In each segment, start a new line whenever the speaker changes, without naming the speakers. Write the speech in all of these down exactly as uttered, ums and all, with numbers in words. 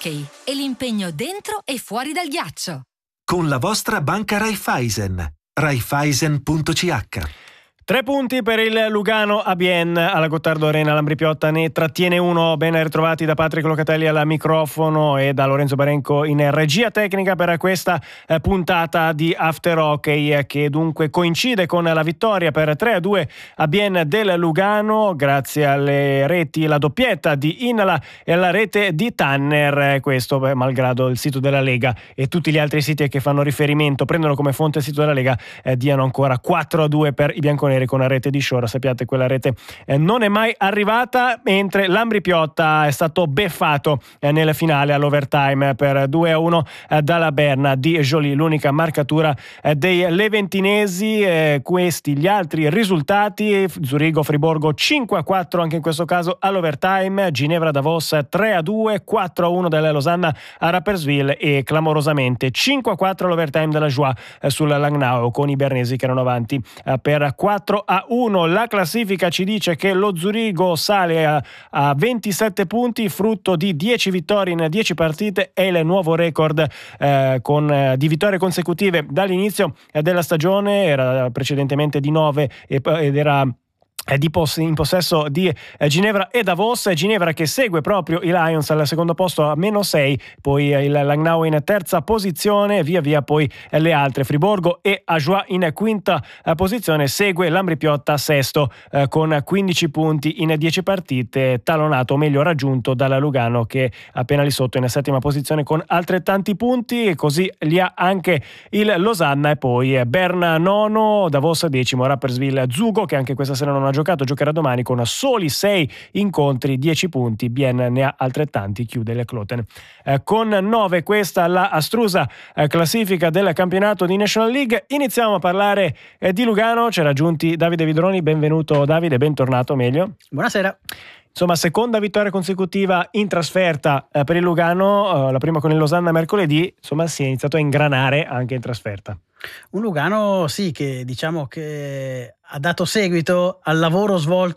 hockey e l'impegno dentro e fuori dal ghiaccio.
Con la vostra banca Raiffeisen. Raiffeisen punto c h.
Tre punti per il Lugano a Bien alla Gottardo Arena. Lambri Piotta ne trattiene uno. Ben ritrovati da Patrick Locatelli al microfono e da Lorenzo Barenco in regia tecnica per questa eh, puntata di After Hockey eh, che dunque coincide con la vittoria per tre a due a Bien del Lugano grazie alle reti, la doppietta di Inala e alla rete di Tanner. Questo beh, malgrado il sito della Lega e tutti gli altri siti che fanno riferimento, prendono come fonte il sito della Lega, eh, diano ancora quattro a due per i bianconeri con la rete di Shore. Sappiate, quella rete eh, non è mai arrivata, mentre Lambri Piotta è stato beffato eh, nel finale all'overtime per due a uno eh, dalla Berna di Joly, l'unica marcatura eh, dei leventinesi. Eh, questi gli altri risultati: Zurigo Friburgo cinque a quattro anche in questo caso all'overtime, Ginevra Davos tre a due, quattro a uno della Losanna a Rapperswil e clamorosamente cinque a quattro all'overtime della Joie eh, sul Langnau, con i bernesi che erano avanti eh, per quattro a uno. La classifica ci dice che lo Zurigo sale a, a ventisette punti, frutto di dieci vittorie in dieci partite, è il nuovo record eh, con, eh, di vittorie consecutive dall'inizio eh, della stagione. Era precedentemente di nove e, ed era Di poss- in possesso di eh, Ginevra e Davos. Ginevra che segue proprio i Lions al secondo posto a meno sei, poi eh, il Langnau in terza posizione, via via poi eh, le altre, Friburgo e Ajoie in quinta eh, posizione, segue Lambri Piotta sesto eh, con quindici punti in dieci partite, talonato o meglio raggiunto dalla Lugano che appena lì sotto in settima posizione con altrettanti punti, e così li ha anche il Losanna. E poi eh, Berna nono, Davos decimo, Rapperswil Zugo che anche questa sera non ha giocato, giocherà domani con soli sei incontri, dieci punti, Bien ne ha altrettanti, chiude il Kloten eh, con nove. Questa la astrusa eh, classifica del campionato di National League. Iniziamo a parlare eh, di Lugano. C'è raggiunti Davide Vidroni, benvenuto Davide, bentornato meglio.
Buonasera.
Insomma, seconda vittoria consecutiva in trasferta eh, per il Lugano, eh, la prima con il Losanna mercoledì, insomma si è iniziato a ingranare anche in trasferta.
Un Lugano sì che diciamo che ha dato seguito al lavoro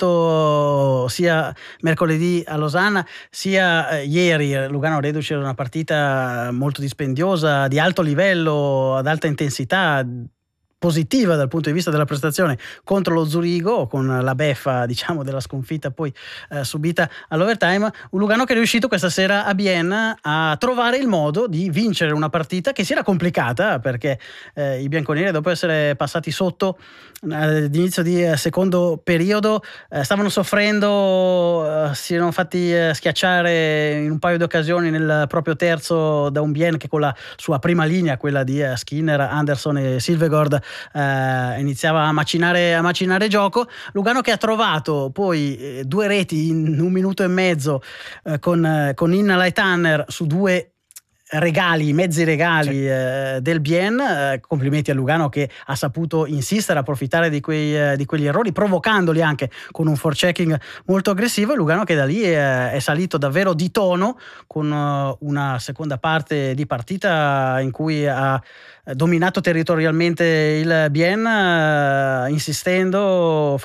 svolto sia mercoledì a Losanna sia eh, ieri. Lugano reduce da una partita molto dispendiosa, di alto livello, ad alta intensità, positiva dal punto di vista della prestazione contro lo Zurigo, con la beffa diciamo della sconfitta poi eh, subita all'overtime. Un Lugano che è riuscito questa sera a Bien a trovare il modo di vincere una partita che si era complicata, perché eh, i bianconeri, dopo essere passati sotto eh, all'inizio di eh, secondo periodo, eh, stavano soffrendo, eh, si erano fatti eh, schiacciare in un paio di occasioni nel proprio terzo da un Bien che con la sua prima linea, quella di eh, Skinner, Anderson e Silvegård, Uh, iniziava a macinare, a macinare gioco. Lugano che ha trovato poi eh, due reti in un minuto e mezzo eh, con, eh, con Inala e Tanner su due regali, mezzi regali sì. eh, del Bien. Eh, complimenti a Lugano che ha saputo insistere, approfittare di, quei, eh, di quegli errori, provocandoli anche con un forechecking molto aggressivo. E Lugano che da lì è, è salito davvero di tono, con uh, una seconda parte di partita in cui ha dominato territorialmente il Bien, eh, insistendo,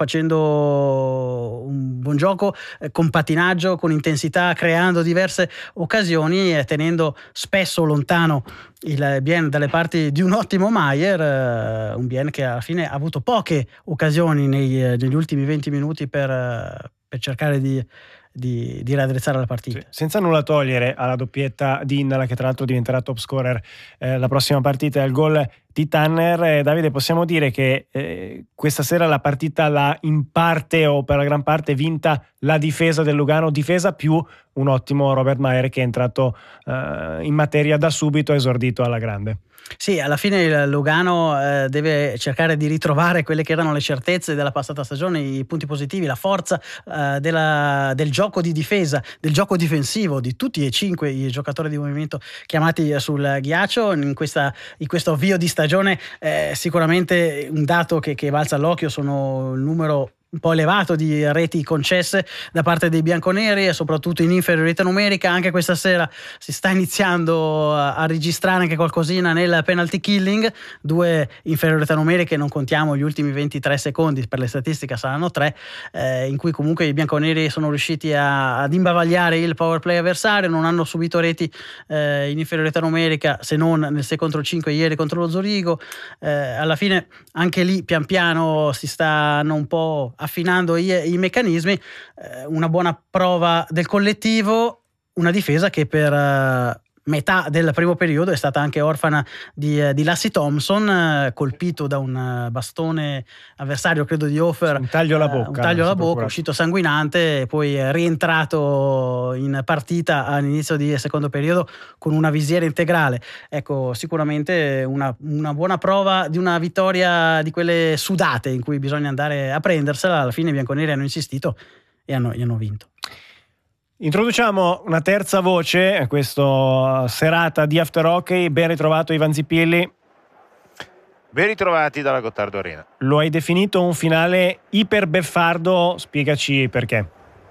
facendo un buon gioco, eh, con patinaggio, con intensità, creando diverse occasioni e tenendo spesso lontano il Bien dalle parti di un ottimo Maier, eh, un Bien che alla fine ha avuto poche occasioni nei, negli ultimi venti minuti per, per cercare di Di, di raddrizzare la partita.
Sì, senza nulla togliere alla doppietta di Inala, che tra l'altro diventerà top scorer eh, la prossima partita, il gol di Tanner. eh, Davide, possiamo dire che eh, questa sera la partita l'ha in parte o per la gran parte vinta la difesa del Lugano, difesa più un ottimo Robert Maier che è entrato eh, in materia da subito, esordito alla grande.
Sì, alla fine il Lugano eh, deve cercare di ritrovare quelle che erano le certezze della passata stagione, i punti positivi, la forza eh, della, del gioco di difesa, del gioco difensivo di tutti e cinque i giocatori di movimento chiamati sul ghiaccio. In, questa, in questo avvio di stagione eh, sicuramente un dato che, che balza all'occhio sono il numero un po' elevato di reti concesse da parte dei bianconeri e soprattutto in inferiorità numerica. Anche questa sera si sta iniziando a, a registrare anche qualcosina nel penalty killing, due inferiorità numeriche, non contiamo gli ultimi ventitré secondi, per le statistiche saranno tre, eh, in cui comunque i bianconeri sono riusciti a, ad imbavagliare il power play avversario, non hanno subito reti eh, in inferiorità numerica se non nel sei contro cinque ieri contro lo Zurigo. Eh, alla fine anche lì pian piano si stanno un po' affinando i, i meccanismi, eh, una buona prova del collettivo, una difesa che per eh, metà del primo periodo è stata anche orfana di, eh, di Lassie Thompson, eh, colpito da un eh, bastone avversario, credo di Hofer,
un taglio alla
eh,
bocca,
un taglio alla bocca,
procurato.
uscito sanguinante e poi è rientrato in partita all'inizio di secondo periodo con una visiera integrale. Ecco, sicuramente una, una buona prova di una vittoria di quelle sudate in cui bisogna andare a prendersela. Alla fine i bianconeri hanno insistito e hanno, e hanno vinto.
Introduciamo una terza voce a questa serata di After Hockey. Ben ritrovato Ivan Zippilli.
Ben ritrovati dalla Gottardo Arena.
Lo hai definito un finale iperbeffardo, spiegaci perché.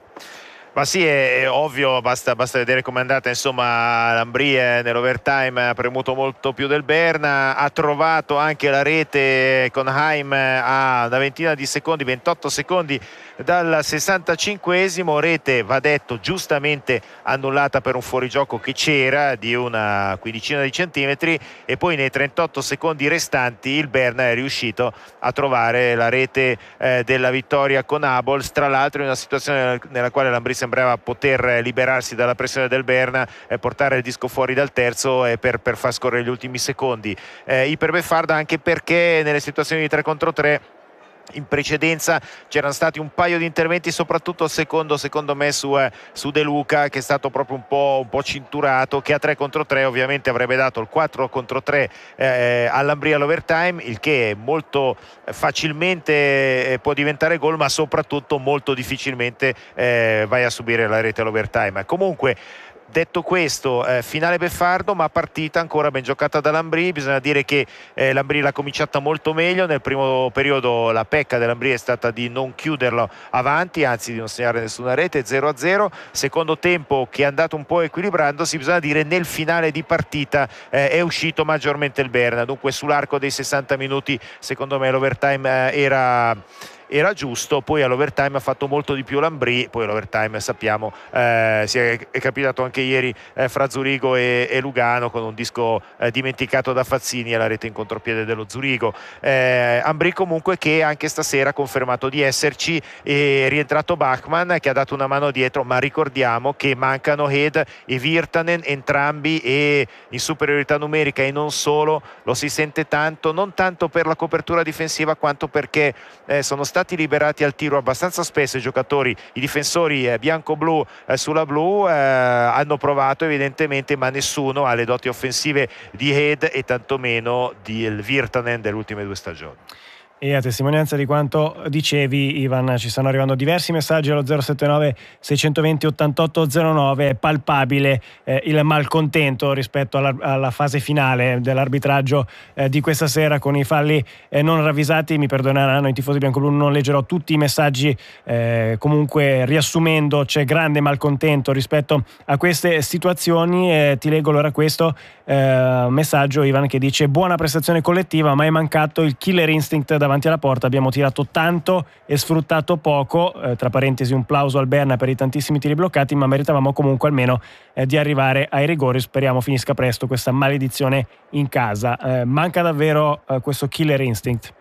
Ma sì, è, è ovvio, basta, basta vedere com'è andata. Insomma, Lambrie nell'overtime ha premuto molto più del Berna, ha trovato anche la rete con Haim a una ventina di secondi, ventotto secondi dal sessantacinquesimo, rete, va detto, giustamente annullata per un fuorigioco che c'era di una quindicina di centimetri, e poi nei trentotto secondi restanti il Berna è riuscito a trovare la rete eh, della vittoria con Abols, tra l'altro in una situazione nella quale Lambrie sembrava poter liberarsi dalla pressione del Berna e portare il disco fuori dal terzo e per, per far scorrere gli ultimi secondi. Eh, iperbeffarda anche perché nelle situazioni di tre contro tre in precedenza c'erano stati un paio di interventi, soprattutto secondo, secondo me su, eh, su De Luca, che è stato proprio un po', un po' cinturato, che a tre contro tre ovviamente avrebbe dato il quattro contro tre eh, all'Ambria all'overtime, il che molto facilmente eh, può diventare gol, ma soprattutto molto difficilmente eh, vai a subire la rete all'overtime. Comunque, detto questo, eh, finale beffardo, ma partita ancora ben giocata da Lambrie. Bisogna dire che eh, Lambrie l'ha cominciata molto meglio. Nel primo periodo la pecca dell'Lambrie è stata di non chiuderlo avanti, anzi di non segnare nessuna rete, zero a zero. Secondo tempo che è andato un po' equilibrandosi, bisogna dire nel finale di partita eh, è uscito maggiormente il Berna. Dunque sull'arco dei sessanta minuti secondo me l'overtime eh, era... era giusto. Poi all'overtime ha fatto molto di più Lambrie. Poi all'overtime sappiamo eh, si è, è capitato anche ieri eh, fra Zurigo e, e Lugano, con un disco eh, dimenticato da Fazzini e la rete in contropiede dello Zurigo. eh, Lambrie comunque che anche stasera ha confermato di esserci, è rientrato Bachmann che ha dato una mano dietro, ma ricordiamo che mancano Head e Virtanen, entrambi e in superiorità numerica, e non solo. Lo si sente tanto, non tanto per la copertura difensiva quanto perché eh, sono stati stati liberati al tiro abbastanza spesso i giocatori, i difensori eh, bianco-blu eh, sulla blu, eh, hanno provato evidentemente, ma nessuno ha le doti offensive di Head e tantomeno di Virtanen delle ultime due stagioni.
E a testimonianza di quanto dicevi, Ivan, ci stanno arrivando diversi messaggi allo zero sette nove sei due zero ottantotto zero nove. È palpabile eh, il malcontento rispetto alla, alla fase finale dell'arbitraggio eh, di questa sera, con i falli eh, non ravvisati. Mi perdoneranno i tifosi bianco-blu, non leggerò tutti i messaggi, eh, comunque riassumendo c'è grande malcontento rispetto a queste situazioni. Eh, ti leggo allora questo eh, messaggio, Ivan, che dice: buona prestazione collettiva, ma è mancato il killer instinct da davanti alla porta. Abbiamo tirato tanto e sfruttato poco, eh, tra parentesi un plauso al Berna per i tantissimi tiri bloccati, ma meritavamo comunque almeno eh, di arrivare ai rigori. Speriamo finisca presto questa maledizione in casa. Eh, manca davvero eh, questo killer instinct.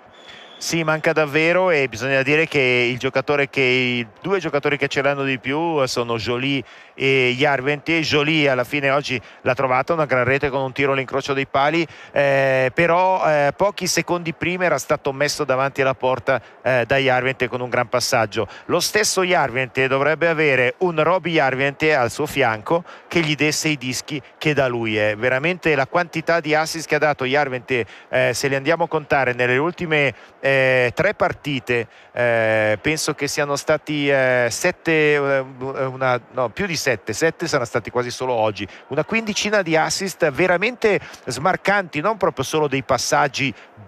Sì, manca davvero, e bisogna dire che il giocatore che i due giocatori che ce l'hanno di più sono Joly e Järventie. Joly alla fine oggi l'ha trovata una gran rete con un tiro all'incrocio dei pali, eh, però eh, pochi secondi prima era stato messo davanti alla porta eh, da Järventie con un gran passaggio. Lo stesso Järventie dovrebbe avere un Roby Järventie al suo fianco che gli desse i dischi che da lui è. Veramente la quantità di assist che ha dato Järventie, eh, se li andiamo a contare nelle ultime eh, Eh, tre partite, eh, penso che siano stati eh, sette, una, no, più di sette, sette saranno stati quasi solo oggi, una quindicina di assist veramente smarcanti, non proprio solo dei passaggi ben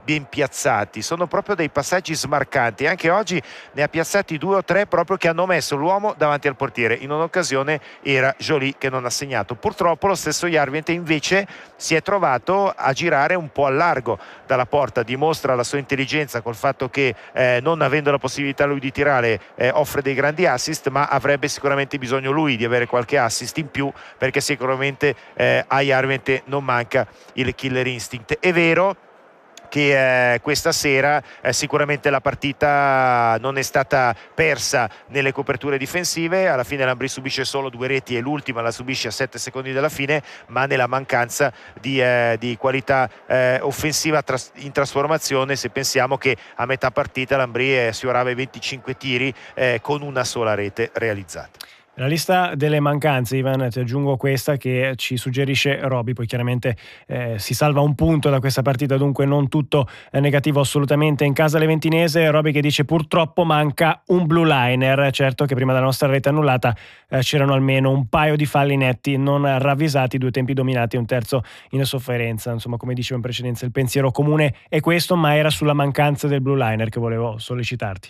ben piazzati, sono proprio dei passaggi smarcanti. Anche oggi ne ha piazzati due o tre proprio che hanno messo l'uomo davanti al portiere. In un'occasione era Joly che non ha segnato. Purtroppo lo stesso Järventie invece si è trovato a girare un po' a largo dalla porta, dimostra la sua intelligenza col fatto che eh, non avendo la possibilità lui di tirare eh, offre dei grandi assist, ma avrebbe sicuramente bisogno lui di avere qualche assist in più, perché sicuramente eh, a Järventie non manca il killer instinct. È vero che eh, questa sera eh, sicuramente la partita non è stata persa nelle coperture difensive. Alla fine l'Ambri subisce solo due reti e l'ultima la subisce a sette secondi dalla fine, ma nella mancanza di, eh, di qualità eh, offensiva tras- in trasformazione, se pensiamo che a metà partita l'Ambri eh, sfiorava i venticinque tiri eh, con una sola rete realizzata.
La lista delle mancanze, Ivan, ti aggiungo questa che ci suggerisce Roby, poi chiaramente eh, si salva un punto da questa partita, dunque non tutto è negativo assolutamente in casa leventinese. Roby che dice purtroppo manca un blue liner, certo che prima della nostra rete annullata eh, c'erano almeno un paio di falli netti non ravvisati, due tempi dominati e un terzo in sofferenza. Insomma, come dicevo in precedenza, il pensiero comune è questo, ma era sulla mancanza del blue liner che volevo sollecitarti.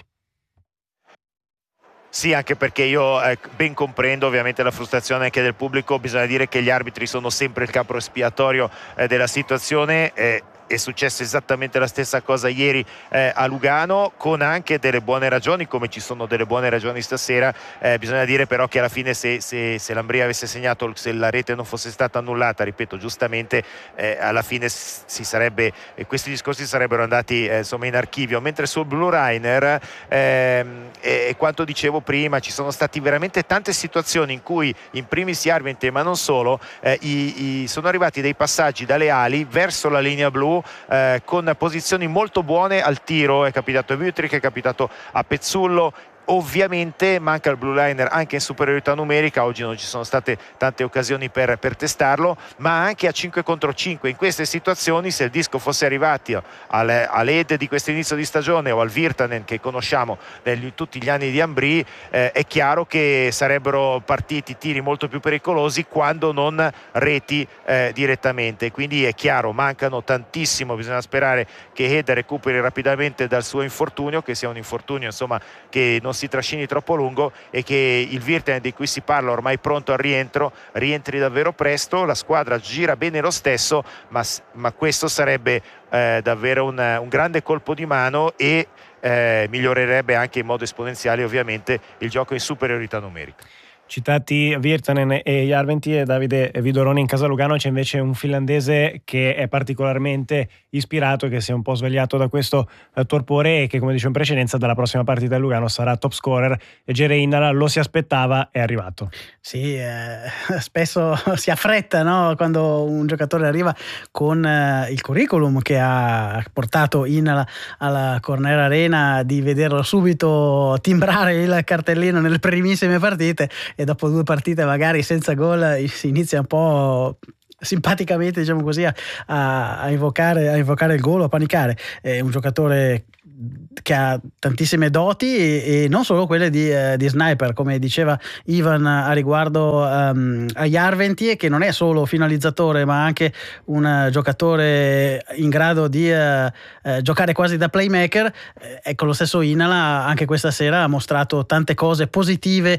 Sì, anche perché io eh, ben comprendo ovviamente la frustrazione anche del pubblico. Bisogna dire che gli arbitri sono sempre il capro espiatorio eh, della situazione. Eh, è successo esattamente la stessa cosa ieri eh, a Lugano, con anche delle buone ragioni, come ci sono delle buone ragioni stasera. Eh, bisogna dire però che alla fine se, se, se l'Ambri avesse segnato, se la rete non fosse stata annullata, ripeto giustamente, eh, alla fine si sarebbe, eh, questi discorsi sarebbero andati eh, insomma in archivio. Mentre sul blue liner eh, e quanto dicevo prima, ci sono state veramente tante situazioni in cui in primis Järventie, ma non solo, eh, i, i, sono arrivati dei passaggi dalle ali verso la linea blu Eh, con posizioni molto buone al tiro. È capitato a Wüthrich, è capitato a Pezzullo. Ovviamente manca il blue liner anche in superiorità numerica. Oggi non ci sono state tante occasioni per, per testarlo, ma anche a cinque contro cinque. In queste situazioni, se il disco fosse arrivato al, all'Ed di questo inizio di stagione o al Virtanen che conosciamo negli tutti gli anni di Ambri, eh, è chiaro che sarebbero partiti tiri molto più pericolosi quando non reti eh, direttamente. Quindi è chiaro, mancano tantissimo. Bisogna sperare che Ed recuperi rapidamente dal suo infortunio, che sia un infortunio insomma che non si trascini troppo lungo, e che il Virtanen di cui si parla ormai pronto al rientro rientri davvero presto. La squadra gira bene lo stesso, ma, ma questo sarebbe eh, davvero un, un grande colpo di mano e eh, migliorerebbe anche in modo esponenziale ovviamente il gioco in superiorità numerica.
Citati Virtanen e Järventie e Davide Vidoroni in casa Lugano, c'è invece un finlandese che è particolarmente ispirato, che si è un po' svegliato da questo eh, torpore e che, come dicevo in precedenza, dalla prossima partita del Lugano sarà top scorer. E Jere Innala lo si aspettava, è arrivato.
Sì, eh, spesso si affretta, no? Quando un giocatore arriva con eh, il curriculum che ha portato Innala alla Corner Arena, di vederlo subito timbrare il cartellino nelle primissime partite, e dopo due partite magari senza gol si inizia un po' simpaticamente, diciamo così, a, a, invocare, a invocare il gol, a panicare. È un giocatore che ha tantissime doti e, e non solo quelle di, eh, di sniper, come diceva Ivan a riguardo um, a Järventie, che non è solo finalizzatore ma anche un uh, giocatore in grado di uh, uh, giocare quasi da playmaker. Eh, ecco, lo stesso Innala anche questa sera ha mostrato tante cose positive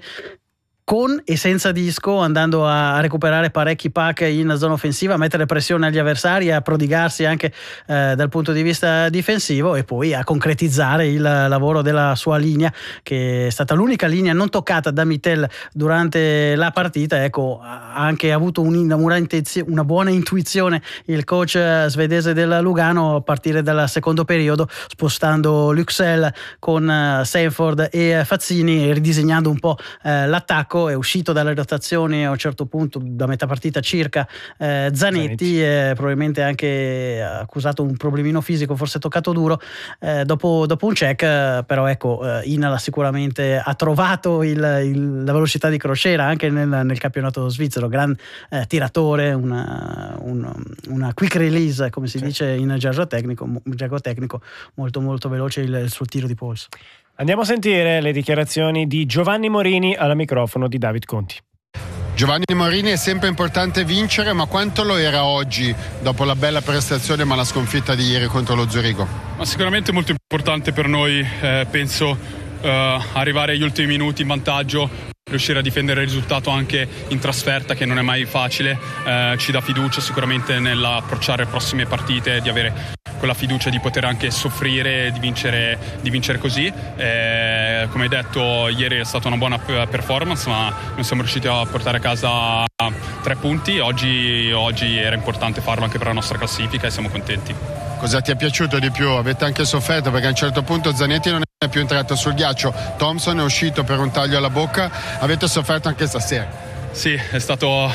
con e senza disco, andando a recuperare parecchi pack in zona offensiva, a mettere pressione agli avversari, a prodigarsi anche eh, dal punto di vista difensivo, e poi a concretizzare il lavoro della sua linea, che è stata l'unica linea non toccata da Mittel durante la partita. Ecco, ha anche avuto un, una, una buona intuizione il coach svedese del Lugano a partire dal secondo periodo, spostando Lycksell con uh, Sanford e Fazzini, ridisegnando un po' uh, l'attacco. È uscito dalle rotazioni a un certo punto, da metà partita circa, eh, Zanetti, eh, probabilmente anche accusato un problemino fisico, forse toccato duro, eh, dopo, dopo un check, eh, però ecco, eh, Innala sicuramente ha trovato il, il, la velocità di crociera anche nel, nel campionato svizzero. Gran eh, tiratore, una, un, una quick release, come si sì. dice in gergo tecnico, gergo tecnico, molto molto veloce il, il suo tiro di polso.
Andiamo a sentire le dichiarazioni di Giovanni Morini al microfono di David Conti.
Giovanni Morini, è sempre importante vincere, ma quanto lo era oggi dopo la bella prestazione ma la sconfitta di ieri contro lo Zurigo?
Ma sicuramente molto importante per noi, eh, penso eh, arrivare agli ultimi minuti in vantaggio, riuscire a difendere il risultato anche in trasferta, che non è mai facile, eh, ci dà fiducia sicuramente nell'approcciare le prossime partite, di avere quella fiducia di poter anche soffrire, di vincere, di vincere così. Eh, come hai detto, ieri è stata una buona performance, ma non siamo riusciti a portare a casa tre punti. Oggi, oggi era importante farlo anche per la nostra classifica e siamo contenti.
Cosa ti è piaciuto di più? Avete anche sofferto perché a un certo punto Zanetti non è più entrato sul ghiaccio, Thompson è uscito per un taglio alla bocca, avete sofferto anche stasera?
Sì, è stato...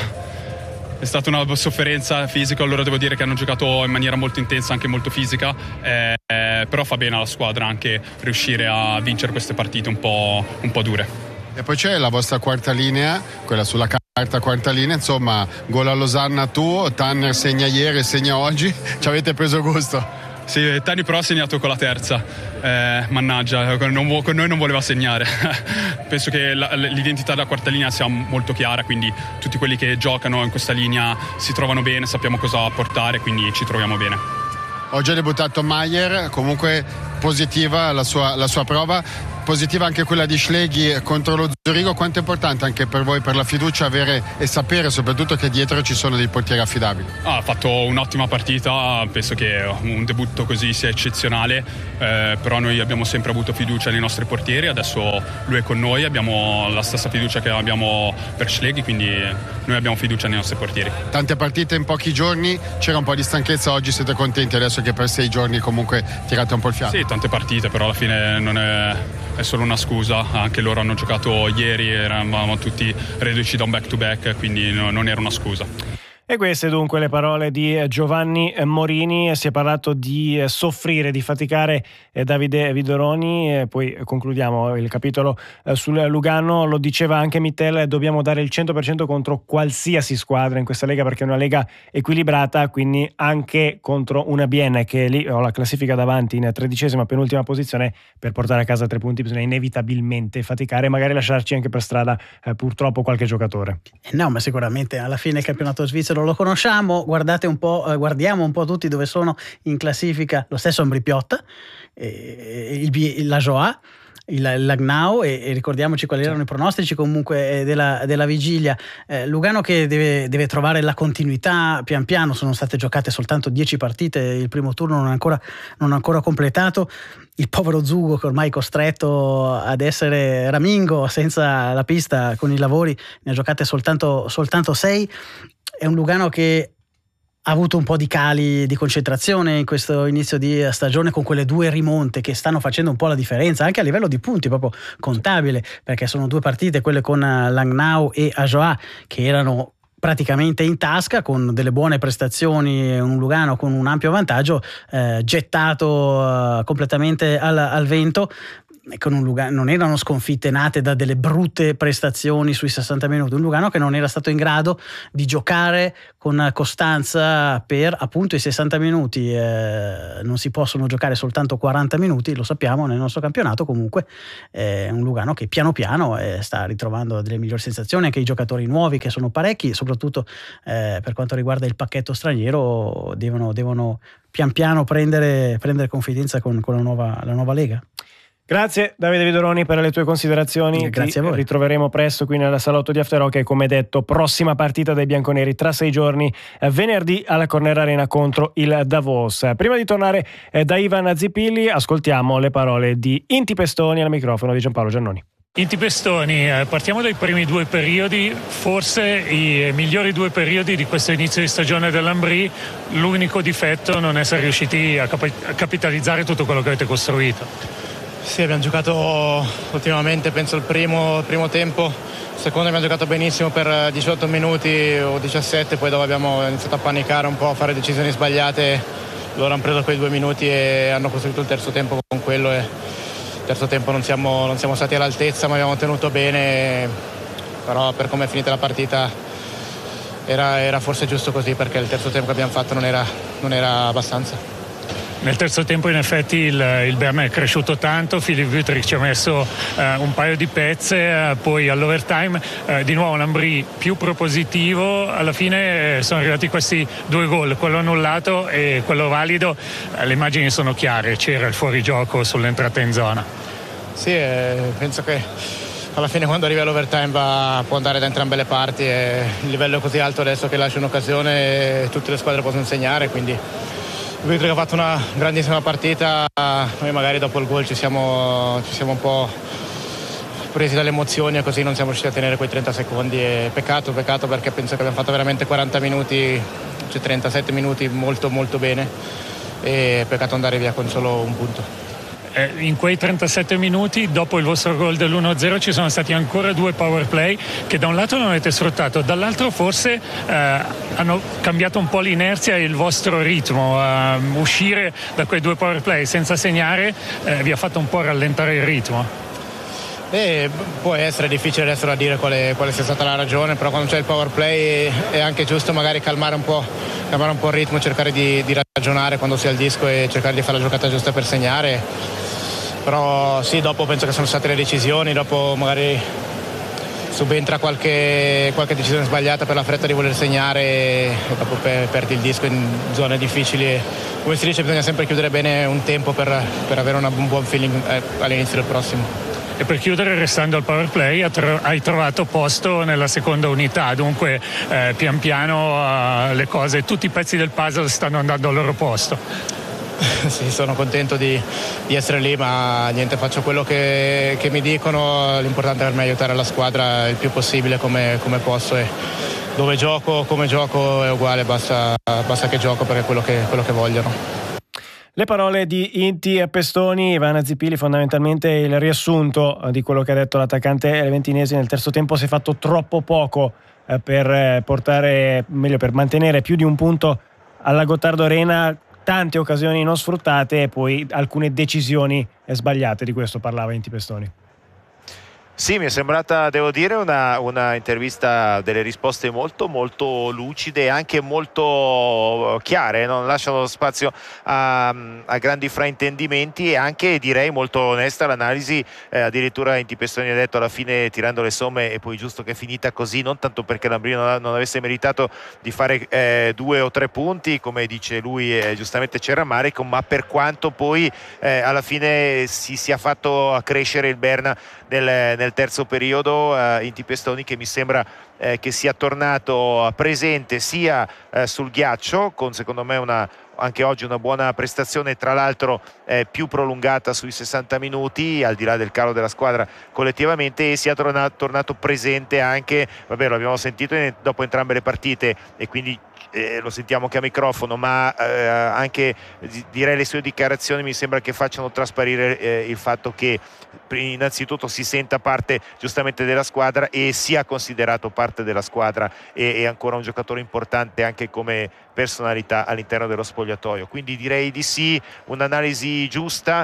È stata una sofferenza fisica, allora devo dire che hanno giocato in maniera molto intensa, anche molto fisica, eh, però fa bene alla squadra anche riuscire a vincere queste partite un po', un po' dure.
E poi c'è la vostra quarta linea, quella sulla carta quarta linea, insomma, gol a Losanna tuo, Tanner segna ieri, segna oggi, ci avete preso gusto?
Sì, Tani però ha segnato con la terza, eh, mannaggia, con, non, con noi non voleva segnare. Penso che la, l'identità della quarta linea sia molto chiara, quindi tutti quelli che giocano in questa linea si trovano bene, sappiamo cosa portare, quindi ci troviamo bene.
Oggi ha debuttato Maier, comunque positiva la sua, la sua prova. Positiva anche quella di Schleghi contro lo Zurigo. Quanto è importante anche per voi, per la fiducia, avere e sapere soprattutto che dietro ci sono dei portieri affidabili?
Ah, ha fatto un'ottima partita, penso che un debutto così sia eccezionale, eh, però noi abbiamo sempre avuto fiducia nei nostri portieri, adesso lui è con noi, abbiamo la stessa fiducia che abbiamo per Schleghi, quindi noi abbiamo fiducia nei nostri portieri.
Tante partite in pochi giorni, c'era un po' di stanchezza, oggi siete contenti adesso che per sei giorni comunque tirate un po' il fiato?
Sì, tante partite, però alla fine non è... è solo una scusa, anche loro hanno giocato ieri, eravamo tutti reduci da un back to back, quindi no, non era una scusa.
E queste dunque le parole di Giovanni Morini. Si è parlato di soffrire, di faticare Davide Vidoroni, e poi concludiamo il capitolo sul Lugano. Lo diceva anche Mittel, dobbiamo dare il cento per cento contro qualsiasi squadra in questa Lega, perché è una Lega equilibrata, quindi anche contro una Bienne che lì ho la classifica davanti in tredicesima, penultima posizione. Per portare a casa tre punti bisogna inevitabilmente faticare e magari lasciarci anche per strada eh, purtroppo qualche giocatore.
No, ma sicuramente alla fine il campionato svizzero lo conosciamo, guardate un po', eh, guardiamo un po' tutti dove sono in classifica, lo stesso Ambri Piotta, eh, il, la Joa, il Langnau, e, e ricordiamoci quali erano i pronostici comunque della, della vigilia. eh, Lugano che deve, deve trovare la continuità pian piano, sono state giocate soltanto dieci partite, il primo turno non è ancora, non è ancora completato. Il povero Zugo, che ormai è costretto ad essere ramingo senza la pista con i lavori, ne ha giocate soltanto, soltanto sei. È un Lugano che ha avuto un po' di cali di concentrazione in questo inizio di stagione, con quelle due rimonte che stanno facendo un po' la differenza anche a livello di punti proprio contabile, perché sono due partite, quelle con Langnau e Ajoa, che erano praticamente in tasca, con delle buone prestazioni, un Lugano con un ampio vantaggio, eh, gettato eh, completamente al, al vento. Con un Lugano, non erano sconfitte nate da delle brutte prestazioni sui sessanta minuti, un Lugano che non era stato in grado di giocare con costanza per appunto i sessanta minuti. Eh, non si possono giocare soltanto quaranta minuti, lo sappiamo nel nostro campionato. Comunque è un Lugano che piano piano eh, sta ritrovando delle migliori sensazioni, anche i giocatori nuovi che sono parecchi, soprattutto eh, per quanto riguarda il pacchetto straniero, devono, devono pian piano prendere, prendere confidenza con, con la nuova, la nuova Lega.
Grazie Davide Vidoroni per le tue considerazioni.
Grazie a voi.
Ritroveremo presto qui nella salotto di After Hockey, come detto, prossima partita dei bianconeri tra sei giorni, venerdì alla Corner Arena contro il Davos. Prima di tornare da Ivan Zippilli ascoltiamo le parole di Inti Pestoni al microfono di Giampaolo Giannoni.
Inti Pestoni, partiamo dai primi due periodi, forse i migliori due periodi di questo inizio di stagione dell'Ambri. L'unico difetto non essere riusciti a, cap- a capitalizzare tutto quello che avete costruito.
Sì, abbiamo giocato ultimamente, penso il primo, il primo tempo, il secondo abbiamo giocato benissimo per diciotto minuti o diciassette, poi dopo abbiamo iniziato a panicare un po', a fare decisioni sbagliate. Loro hanno preso quei due minuti e hanno costruito il terzo tempo con quello, e il terzo tempo non siamo, non siamo stati all'altezza, ma abbiamo tenuto bene, però per come è finita la partita era, era forse giusto così, perché il terzo tempo che abbiamo fatto non era, non era abbastanza.
Nel terzo tempo in effetti il, il Berna è cresciuto tanto, Filip Wüthrich ci ha messo eh, un paio di pezze, eh, poi all'overtime eh, di nuovo Lambri più propositivo, alla fine eh, sono arrivati questi due gol, quello annullato e quello valido, eh, le immagini sono chiare, c'era il fuorigioco sull'entrata in zona.
Sì, eh, penso che alla fine quando arrivi all'overtime va, può andare da entrambe le parti e il livello è così alto adesso che lascia un'occasione e tutte le squadre possono segnare, quindi Wüthrich ha fatto una grandissima partita, noi magari dopo il gol ci siamo, ci siamo un po' presi dalle emozioni e così non siamo riusciti a tenere quei trenta secondi e peccato, peccato perché penso che abbiamo fatto veramente quaranta minuti, cioè trentasette minuti molto molto bene e peccato andare via con solo un punto.
In quei trentasette minuti dopo il vostro gol dell'uno a zero ci sono stati ancora due power play che da un lato non avete sfruttato, dall'altro forse eh, hanno cambiato un po' l'inerzia e il vostro ritmo. Eh, uscire da quei due power play senza segnare eh, vi ha fatto un po' rallentare il ritmo.
Eh, può essere difficile adesso da dire quale, quale sia stata la ragione, però quando c'è il power play è anche giusto magari calmare un po', calmare un po' il ritmo, cercare di, di ragionare quando si ha il disco e cercare di fare la giocata giusta per segnare. Però sì, dopo penso che sono state le decisioni, dopo magari subentra qualche, qualche decisione sbagliata per la fretta di voler segnare e dopo per, perdi il disco in zone difficili. Come si dice, bisogna sempre chiudere bene un tempo per, per avere una, un buon feeling all'inizio del prossimo.
E per chiudere, restando al power play, hai trovato posto nella seconda unità, dunque eh, pian piano eh, le cose, tutti i pezzi del puzzle stanno andando al loro posto.
Sì, sono contento di, di essere lì, ma niente, faccio quello che, che mi dicono, l'importante per me è aiutare la squadra il più possibile come, come posso e dove gioco, come gioco è uguale, basta, basta che gioco perché è quello che, quello che vogliono.
Le parole di Inti Pestoni, Ivana Zipili, fondamentalmente il riassunto di quello che ha detto l'attaccante leventinese. Nel terzo tempo si è fatto troppo poco eh, per portare, meglio per mantenere più di un punto alla Gottardo Arena, tante occasioni non sfruttate e poi alcune decisioni sbagliate, di questo parlava Inti Pestoni.
Sì, mi è sembrata, devo dire, una, una intervista, delle risposte molto molto lucide e anche molto chiare, non lasciano spazio a, a grandi fraintendimenti e anche, direi, molto onesta l'analisi. Eh, addirittura Inti Pestoni ha detto alla fine, tirando le somme, e poi giusto che è finita così, non tanto perché Lambri non, non avesse meritato di fare eh, due o tre punti, come dice lui, eh, giustamente c'era rammarico, ma per quanto poi eh, alla fine si sia fatto crescere il Berna nel, nel terzo periodo. eh, Inti Pestoni che mi sembra eh, che sia tornato presente sia eh, sul ghiaccio, con secondo me una, anche oggi una buona prestazione, tra l'altro eh, più prolungata sui sessanta minuti, al di là del calo della squadra collettivamente, e sia tornato, tornato presente anche, vabbè, lo abbiamo sentito in, dopo entrambe le partite e quindi Eh, lo sentiamo che a microfono, ma eh, anche direi le sue dichiarazioni mi sembra che facciano trasparire eh, il fatto che innanzitutto si senta parte giustamente della squadra e sia considerato parte della squadra e, e ancora un giocatore importante anche come personalità all'interno dello spogliatoio. Quindi direi di sì, un'analisi giusta.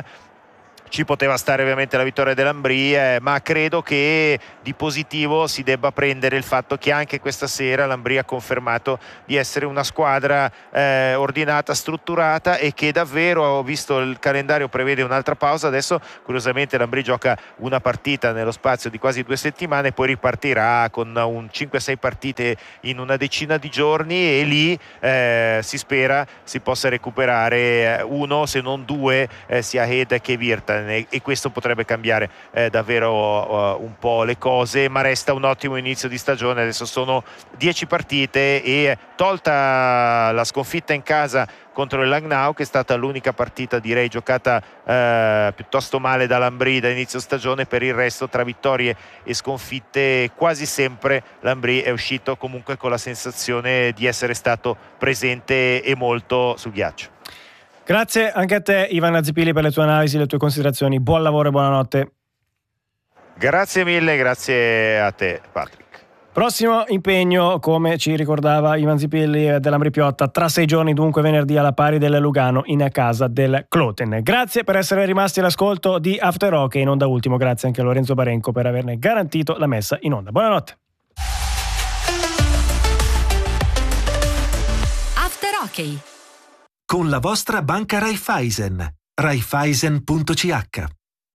Ci poteva stare ovviamente la vittoria dell'Ambrì, eh, ma credo che di positivo si debba prendere il fatto che anche questa sera l'Ambrì ha confermato di essere una squadra eh, ordinata, strutturata e che davvero, ho visto il calendario prevede un'altra pausa, adesso curiosamente l'Ambrì gioca una partita nello spazio di quasi due settimane, poi ripartirà con un cinque sei partite in una decina di giorni e lì eh, si spera si possa recuperare uno se non due eh, sia Head che Virtanen, e questo potrebbe cambiare eh, davvero uh, un po' le cose, ma resta un ottimo inizio di stagione. Adesso sono dieci partite e tolta la sconfitta in casa contro il Langnau, che è stata l'unica partita direi giocata eh, piuttosto male da Lambri da inizio stagione, per il resto tra vittorie e sconfitte quasi sempre Lambri è uscito comunque con la sensazione di essere stato presente e molto sul ghiaccio.
Grazie anche a te Ivana Zipili per le tue analisi, le tue considerazioni. Buon lavoro e buonanotte.
Grazie mille, grazie a te Patrick.
Prossimo impegno, come ci ricordava Ivan Zipilli dell'Ambrì Piotta, tra sei giorni, dunque venerdì alla pari del Lugano in casa del Kloten. Grazie per essere rimasti all'ascolto di After Hockey, in onda ultimo grazie anche a Lorenzo Barenco per averne garantito la messa in onda. Buonanotte.
After Hockey.
con la vostra banca Raiffeisen. Raiffeisen punto c h.